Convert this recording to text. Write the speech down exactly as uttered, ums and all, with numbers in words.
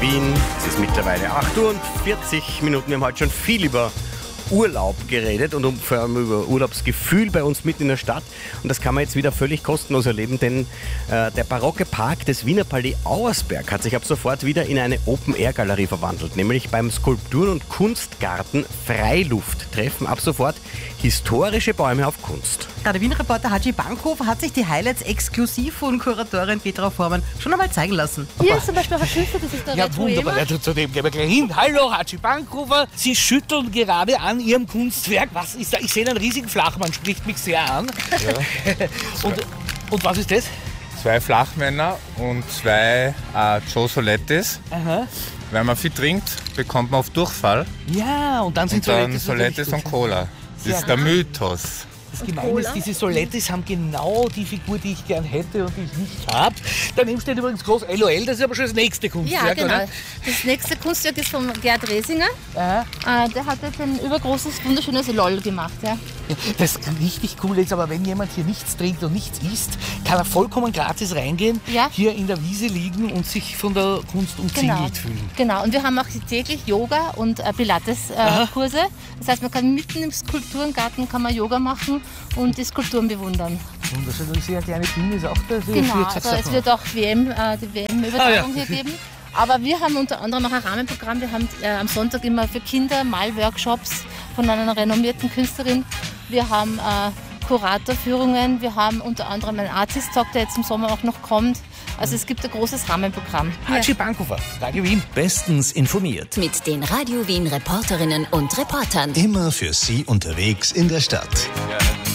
Wien. Es ist mittlerweile acht Uhr und vierzig Minuten. Wir haben heute schon viel über Urlaub geredet und um, vor allem über Urlaubsgefühl bei uns mitten in der Stadt. Und das kann man jetzt wieder völlig kostenlos erleben, denn äh, der barocke Park des Wiener Palais Auersberg hat sich ab sofort wieder in eine Open-Air-Galerie verwandelt. Nämlich beim Skulpturen- und Kunstgarten Freiluft treffen ab sofort historische Bäume auf Kunst. Ja, der Wiener Reporter Haji Bankhofer hat sich die Highlights exklusiv von Kuratorin Petra Vormann schon einmal zeigen lassen. Hier ist zum Beispiel Herr Schüffer, das ist der Ja, wunderbar. Ja, zu dem gehen wir gleich hin. Hallo, Haji Bankhofer. Sie schütteln gerade an Ihrem Kunstwerk. Was ist da? Ich sehe einen riesigen Flachmann, spricht mich sehr an. Ja. und, und was ist das? Zwei Flachmänner und zwei äh, Joe Solettis. Aha. Wenn man viel trinkt, bekommt man auf Durchfall. Ja, und dann sind und dann Solettis, Solettis und Cola. Das Ja. ist der Mythos. Das Gemeine ist, diese Solettis haben genau die Figur, die ich gern hätte und die ich nicht habe. Daneben steht übrigens groß L O L, das ist aber schon das nächste Kunstwerk, Ja, genau. oder? Das nächste Kunstwerk ist von Gerd Resinger. Aha. Äh, der hat jetzt ein übergroßes, wunderschönes LOL gemacht. Ja. Das richtig cool ist, aber wenn jemand hier nichts trinkt und nichts isst, kann er vollkommen gratis reingehen, Ja. hier in der Wiese liegen und sich von der Kunst umzingelt Genau. fühlen. Genau, und wir haben auch täglich Yoga- und äh, Pilates-Kurse. das heißt, man kann mitten im Skulpturengarten kann man Yoga machen und die Skulpturen bewundern. Wunderschön, und ich sehe, eine kleine Bühne ist auch da. Genau, also es wird auch W M, äh, die W M-Übertragung Ah, ja. hier geben. Aber wir haben unter anderem auch ein Rahmenprogramm. Wir haben äh, am Sonntag immer für Kinder Malworkshops von einer renommierten Künstlerin. Wir haben äh, Kuratorführungen. Wir haben unter anderem einen Artist Talk, der jetzt im Sommer auch noch kommt. Also es gibt ein großes Rahmenprogramm. Haji Bankhofer, Radio Wien. Bestens informiert. Mit den Radio Wien Reporterinnen und Reportern. Immer für Sie unterwegs in der Stadt. Ja.